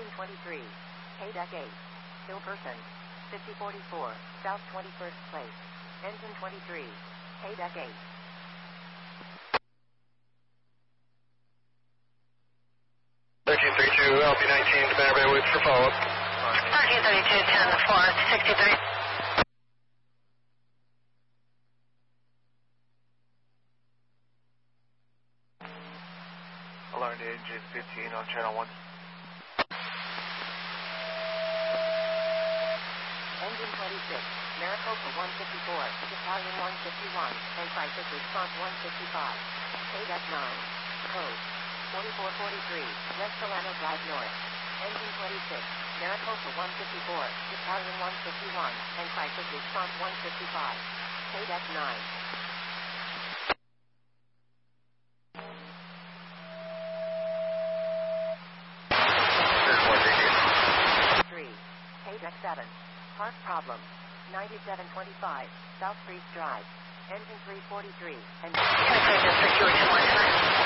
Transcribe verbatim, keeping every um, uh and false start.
Engine twenty-three. Haydeck eight. Hill person. fifty forty-four, South twenty-first Place. Engine twenty-three. Haydeck eight. thirteen thirty-two, L P nineteen, Banner Bay Woods for follow-up. thirteen thirty-two, ten four, sixty-three. Alarm to engine fifteen on channel one. Engine twenty-six, Maricopa one fifty-four, Italian one fifty-one, and crisis response one fifty-five. Haydeck nine. Code forty-four forty-three, West Solano Drive North. Engine twenty-six, Maricopa one fifty-four, Italian one fifty-one, and crisis response one fifty-five. Haydeck nine. three. Haydeck seven. Park problem. ninety-seven twenty-five, South Priest Drive. Engine three forty-three, and...